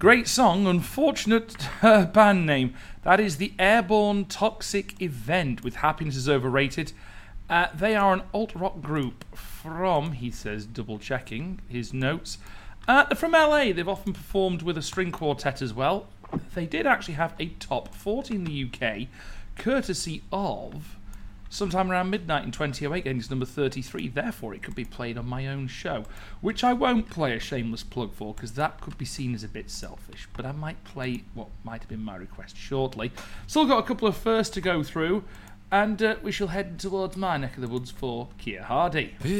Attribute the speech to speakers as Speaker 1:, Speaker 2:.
Speaker 1: Great song, unfortunate band name. That is the Airborne Toxic Event with Happiness is Overrated. They are an alt-rock group from, he says, double-checking his notes, they're from LA. They've often performed with a string quartet as well. They did actually have a top 40 in the UK, courtesy of sometime around midnight in 2008, getting to number 33. Therefore, it could be played on my own show, which I won't play a shameless plug for, because that could be seen as a bit selfish. But I might play what might have been my request shortly. Still got a couple of firsts to go through, and we shall head towards my neck of the woods for Keir Hardie.